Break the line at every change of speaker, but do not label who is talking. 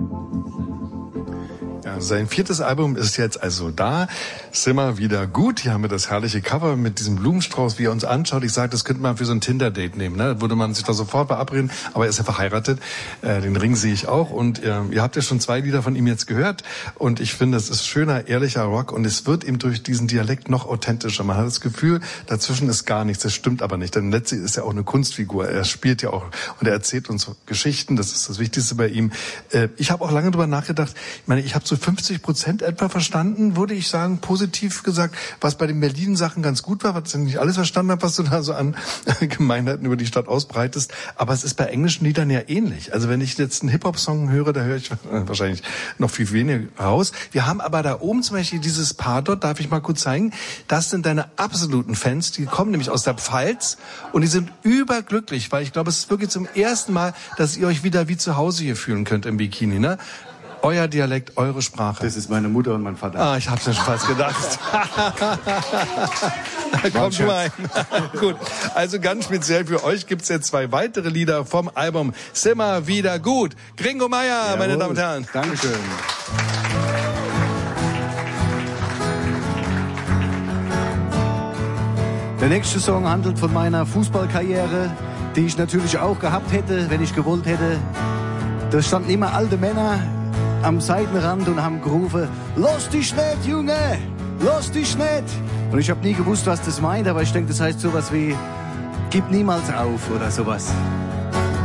Ja, sein 4. Album ist jetzt also da. Simmer wieder gut. Hier haben wir das herrliche Cover mit diesem Blumenstrauß, wie er uns anschaut. Ich sage, das könnte man für so ein Tinder-Date nehmen. Ne? Da würde man sich da sofort verabreden. Aber er ist ja verheiratet. Den Ring sehe ich auch. Und ihr habt ja schon 2 Lieder von ihm jetzt gehört. Und ich finde, es ist schöner, ehrlicher Rock. Und es wird ihm durch diesen Dialekt noch authentischer. Man hat das Gefühl, dazwischen ist gar nichts. Das stimmt aber nicht. Denn letztlich ist er auch eine Kunstfigur. Er spielt ja auch und er erzählt uns Geschichten. Das ist das Wichtigste bei ihm. Ich habe auch lange drüber nachgedacht. Ich meine, ich habe so 50% etwa verstanden, würde ich sagen, positiv gesagt, was bei den Berlin-Sachen ganz gut war, was ich nicht alles verstanden habe, was du da so an Gemeinheiten über die Stadt ausbreitest. Aber es ist bei englischen Liedern ja ähnlich. Also wenn ich jetzt einen Hip-Hop-Song höre, da höre ich wahrscheinlich noch viel weniger raus. Wir haben aber da oben zum Beispiel dieses Paar dort, darf ich mal kurz zeigen, das sind deine absoluten Fans, die kommen nämlich aus der Pfalz und die sind überglücklich, weil ich glaube, es ist wirklich zum ersten Mal, dass ihr euch wieder wie zu Hause hier fühlen könnt im Bikini, ne? Euer Dialekt, eure Sprache.
Das ist meine Mutter und mein Vater.
Ah, ich hab's mir schon fast gedacht. Kommt rein. Gut, also ganz speziell für euch gibt's jetzt 2 weitere Lieder vom Album Simmer wieder gut. Gringo Meier, jawohl, meine Damen und Herren.
Dankeschön. Der nächste Song handelt von meiner Fußballkarriere, die ich natürlich auch gehabt hätte, wenn ich gewollt hätte. Da standen immer alte Männer am Seitenrand und haben gerufen, lass dich nicht, Junge, lass dich nicht. Und ich habe nie gewusst, was das meint, aber ich denke, das heißt sowas wie, gib niemals auf oder sowas.